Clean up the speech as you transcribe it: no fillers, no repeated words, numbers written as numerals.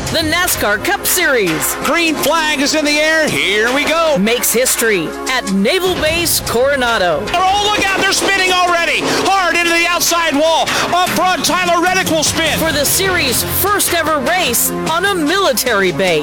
The NASCAR Cup Series Green flag is in the air. Here we go. makes history at Naval Base Coronado. Oh, look out. They're spinning already. Hard into the outside wall. Up front, Tyler Reddick will spin. For the series' first ever race on a military base.